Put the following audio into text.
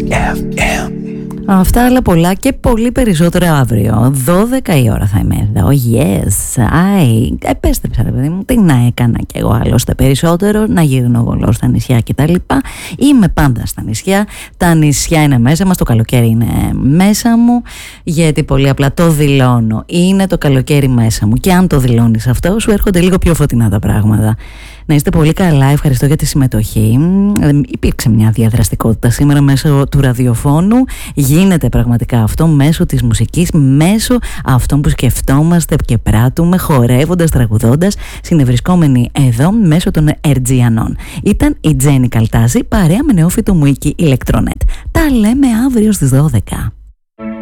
FM. Αυτά αλλά πολλά και πολύ περισσότερα αύριο. 12 η ώρα θα είμαι εδώ. Yes, επέστρεψα ρε παιδί μου. Τι να έκανα κι εγώ άλλωστε περισσότερο, να γυρνοβολώ στα νησιά κτλ. Είμαι πάντα στα νησιά. Τα νησιά είναι μέσα μας, το καλοκαίρι είναι μέσα μου. Γιατί πολύ απλά το δηλώνω. Είναι το καλοκαίρι μέσα μου. Και αν το δηλώνεις αυτό, σου έρχονται λίγο πιο φωτεινά τα πράγματα. Να είστε πολύ καλά, ευχαριστώ για τη συμμετοχή. Υπήρξε μια διαδραστικότητα σήμερα μέσω του ραδιοφώνου. Γίνεται πραγματικά αυτό μέσω της μουσικής, μέσω αυτών που σκεφτόμαστε και πράττουμε, χορεύοντας, τραγουδώντας, συνευρισκόμενοι εδώ μέσω των Ερτζιανών. Ήταν η Τζέννη Καλτάζη, παρέα με νεόφυτο Μουίκη Ηλεκτρονέτ. Τα λέμε αύριο στις 12.